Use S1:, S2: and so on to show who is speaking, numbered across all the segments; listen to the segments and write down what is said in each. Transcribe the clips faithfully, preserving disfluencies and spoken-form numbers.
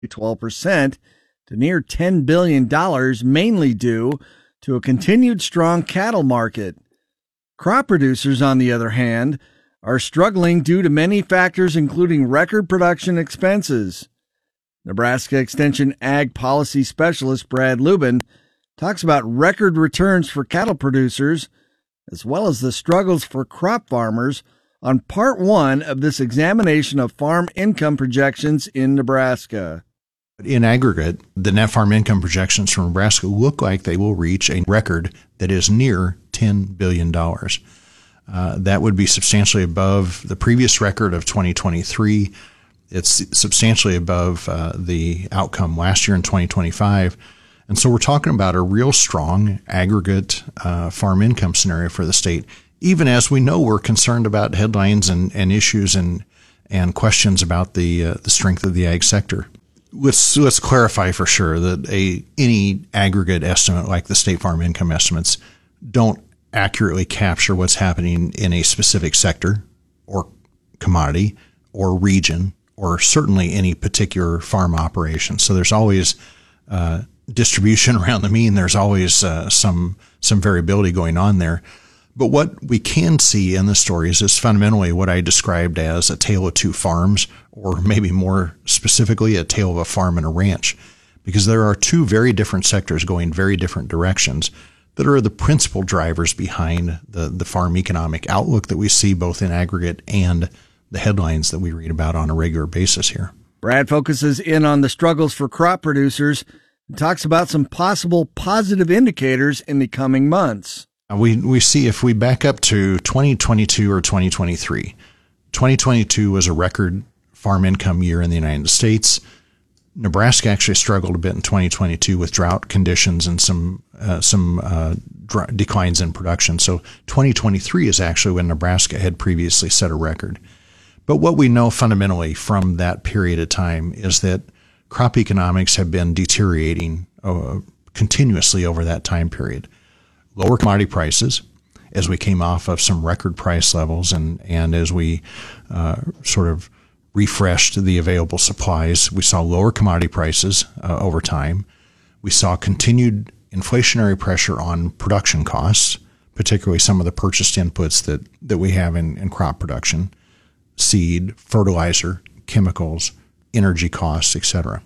S1: twelve percent to near ten billion dollars, mainly due to a continued strong cattle market. Crop producers, on the other hand, are struggling due to many factors, including record production expenses. Nebraska Extension Ag Policy Specialist Brad Lubin talks about record returns for cattle producers, as well as the struggles for crop farmers, on part one of this examination of farm income projections in Nebraska.
S2: In aggregate, the net farm income projections from Nebraska look like they will reach a record that is near ten billion dollars. Uh, that would be substantially above the previous record of twenty twenty-three. It's substantially above uh, the outcome last year in twenty twenty-five. And so we're talking about a real strong aggregate uh, farm income scenario for the state, even as we know we're concerned about headlines and, and issues and and questions about the uh, the strength of the ag sector. Let's let's clarify for sure that a any aggregate estimate like the state farm income estimates don't accurately capture what's happening in a specific sector or commodity or region or certainly any particular farm operation. So there's always uh, distribution around the mean. There's always uh, some some variability going on there. But what we can see in the stories is fundamentally what I described as a tale of two farms, or maybe more specifically, a tale of a farm and a ranch, because there are two very different sectors going very different directions that are the principal drivers behind the, the farm economic outlook that we see both in aggregate and the headlines that we read about on a regular basis here.
S1: Brad focuses in on the struggles for crop producers and talks about some possible positive indicators in the coming months.
S2: We we see if we back up to twenty twenty-two or twenty twenty-three, twenty twenty-two was a record farm income year in the United States. Nebraska actually struggled a bit in twenty twenty-two with drought conditions and some uh, some uh, dr- declines in production. So twenty twenty-three is actually when Nebraska had previously set a record. But what we know fundamentally from that period of time is that crop economics have been deteriorating uh, continuously over that time period. Lower commodity prices as we came off of some record price levels and, and as we uh, sort of refreshed the available supplies, we saw lower commodity prices uh, over time. We saw continued inflationary pressure on production costs, particularly some of the purchased inputs that, that we have in, in crop production, seed, fertilizer, chemicals, energy costs, et cetera.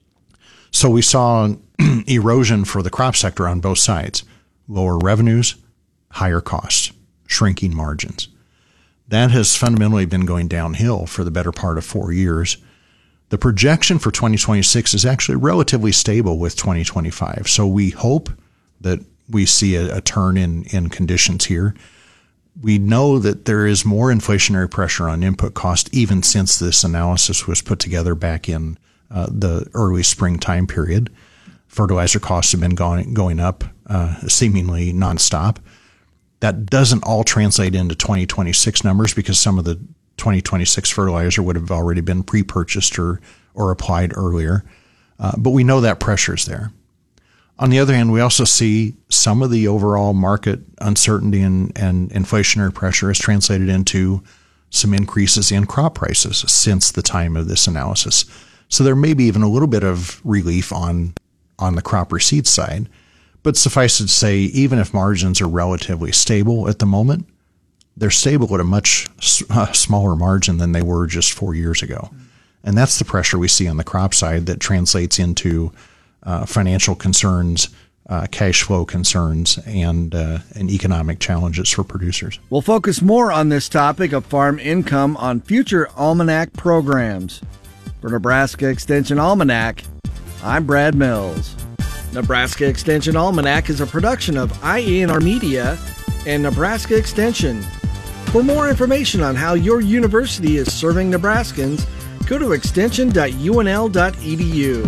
S2: So we saw erosion for the crop sector on both sides. Lower revenues, higher costs, shrinking margins. That has fundamentally been going downhill for the better part of four years. The projection for twenty twenty-six is actually relatively stable with twenty twenty-five. So we hope that we see a, a turn in, in conditions here. We know that there is more inflationary pressure on input cost even since this analysis was put together back in uh, the early spring time period. Fertilizer costs have been going, going up uh, seemingly nonstop. That doesn't all translate into twenty twenty-six numbers because some of the twenty twenty-six fertilizer would have already been pre-purchased or, or applied earlier. Uh, but we know that pressure is there. On the other hand, we also see some of the overall market uncertainty and, and inflationary pressure has translated into some increases in crop prices since the time of this analysis. So there may be even a little bit of relief on on the crop receipts side. But suffice it to say, even if margins are relatively stable at the moment, they're stable at a much uh, smaller margin than they were just four years ago. And that's the pressure we see on the crop side that translates into uh, financial concerns, uh, cash flow concerns, and, uh, and economic challenges for producers.
S1: We'll focus more on this topic of farm income on future Almanac programs. For Nebraska Extension Almanac, I'm Brad Mills. Nebraska Extension Almanac is a production of I E N R Media and Nebraska Extension. For more information on how your university is serving Nebraskans, go to extension dot U N L dot E D U.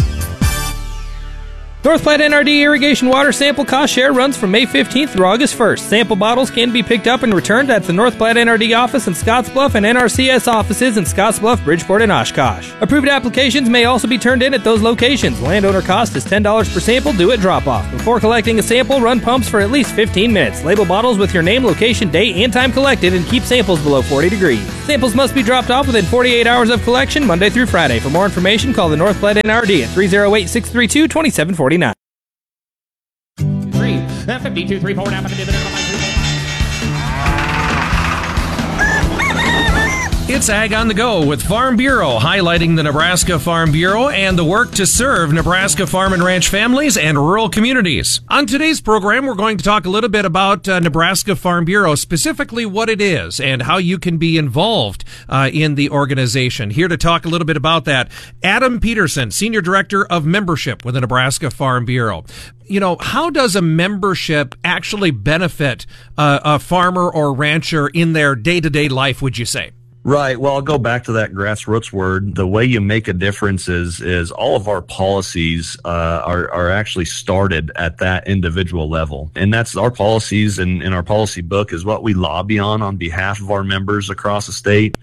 S3: North Platte N R D irrigation water sample cost share runs from May fifteenth through August first. Sample bottles can be picked up and returned at the North Platte N R D office in Scottsbluff and N R C S offices in Scottsbluff, Bridgeport, and Oshkosh. Approved applications may also be turned in at those locations. Landowner cost is ten dollars per sample due at drop-off. Before collecting a sample, run pumps for at least fifteen minutes. Label bottles with your name, location, date, and time collected, and keep samples below forty degrees. Samples must be dropped off within forty-eight hours of collection, Monday through Friday. For more information, call the North Platte N R D at three oh eight, six three two, two seven four nine.
S4: Three, fifty-two, three, four, nine,
S5: It's Ag on the Go with Farm Bureau, highlighting the Nebraska Farm Bureau and the work to serve Nebraska farm and ranch families and rural communities. On today's program, we're going to talk a little bit about uh, Nebraska Farm Bureau, specifically what it is and how you can be involved uh, in the organization. Here to talk a little bit about that, Adam Peterson, Senior Director of Membership with the Nebraska Farm Bureau. You know, how does a membership actually benefit uh, a farmer or rancher in their day-to-day life, would you say?
S6: Right. Well, I'll go back to that grassroots word. The way you make a difference is is all of our policies uh, are are actually started at that individual level, and that's our policies and, and our policy book is what we lobby on on behalf of our members across the state,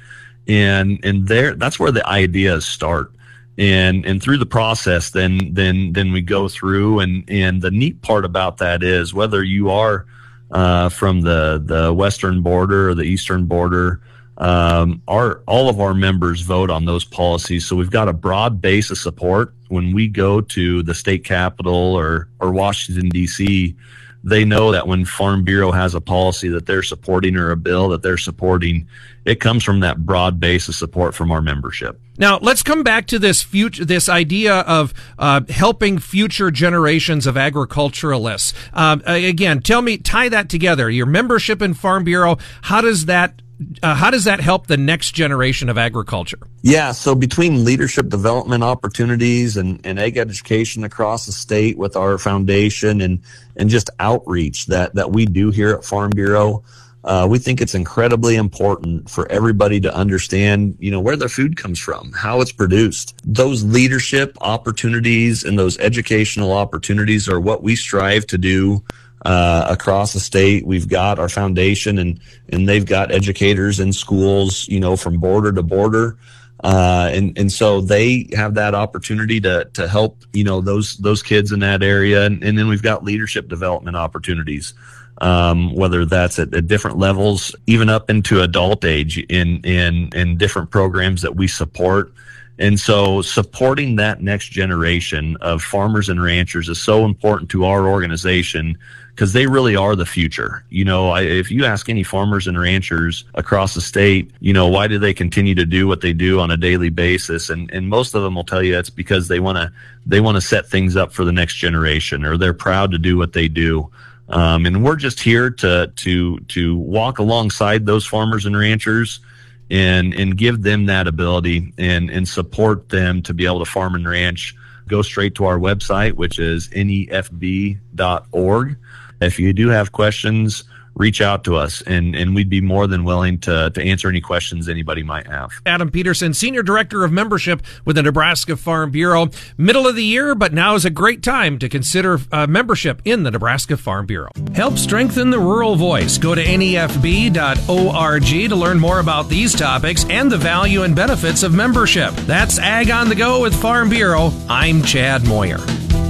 S6: and and there that's where the ideas start, and and through the process, then then then we go through, and and the neat part about that is whether you are uh, from the the western border or the eastern border. Um, our, all of our members vote on those policies. So we've got a broad base of support. When we go to the state capitol or, or Washington, D C, they know that when Farm Bureau has a policy that they're supporting or a bill that they're supporting, it comes from that broad base of support from our membership.
S5: Now, let's come back to this future, this idea of uh, helping future generations of agriculturalists. Uh, again, tell me, tie that together. Your membership in Farm Bureau, how does that Uh, how does that help the next generation of agriculture?
S6: Yeah, so between leadership development opportunities and, and ag education across the state with our foundation and, and just outreach that, that we do here at Farm Bureau, uh, we think it's incredibly important for everybody to understand, you know, where their food comes from, how it's produced. Those leadership opportunities and those educational opportunities are what we strive to do Uh, across the state. We've got our foundation and, and they've got educators in schools, you know, from border to border. Uh, and, and so they have that opportunity to, to help, you know, those, those kids in that area. And, and then we've got leadership development opportunities, um, whether that's at, at different levels, even up into adult age in, in, in different programs that we support. And so supporting that next generation of farmers and ranchers is so important to our organization because they really are the future. You know, I, if you ask any farmers and ranchers across the state, you know, why do they continue to do what they do on a daily basis? And, and most of them will tell you it's because they want to, they want to set things up for the next generation, or they're proud to do what they do. Um, and we're just here to, to, to walk alongside those farmers and ranchers and and give them that ability and and support them to be able to farm and ranch. Go straight to our website, which is N E F B dot org. If you do have questions, reach out to us, and, and we'd be more than willing to, to answer any questions anybody might have.
S5: Adam Peterson, Senior Director of Membership with the Nebraska Farm Bureau. Middle of the year, but now is a great time to consider uh, membership in the Nebraska Farm Bureau. Help strengthen the rural voice. Go to N E F B dot org to learn more about these topics and the value and benefits of membership. That's Ag on the Go with Farm Bureau. I'm Chad Moyer.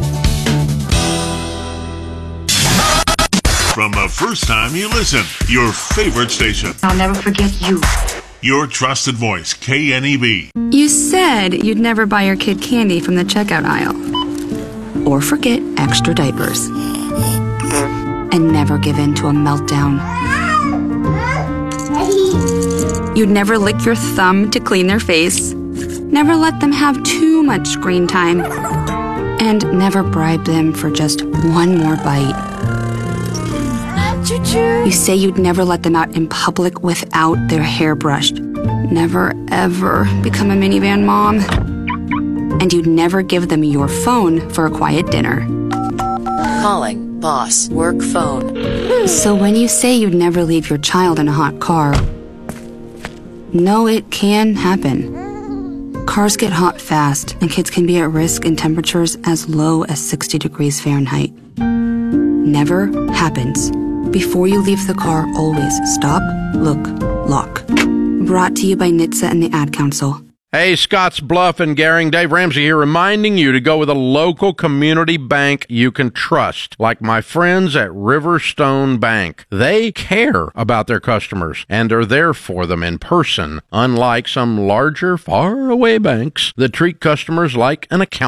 S7: From the first time you listen, your favorite station.
S8: I'll never forget you.
S7: Your trusted voice, K N E B.
S8: You said you'd never buy your kid candy from the checkout aisle. Or forget extra diapers. And never give in to a meltdown. You'd never lick your thumb to clean their face. Never let them have too much screen time. And never bribe them for just one more bite. You say you'd never let them out in public without their hair brushed. Never, ever become a minivan mom. And you'd never give them your phone for a quiet dinner.
S9: Calling boss work phone.
S8: So when you say you'd never leave your child in a hot car, no, it can happen. Cars get hot fast, and kids can be at risk in temperatures as low as sixty degrees Fahrenheit. Never happens. Before you leave the car, always stop, look, lock. Brought to you by N H T S A and the Ad Council.
S4: Hey, Scotts Bluff and Gering, Dave Ramsey here, reminding you to go with a local community bank you can trust, like my friends at Riverstone Bank. They care about their customers and are there for them in person, unlike some larger, faraway banks that treat customers like an account.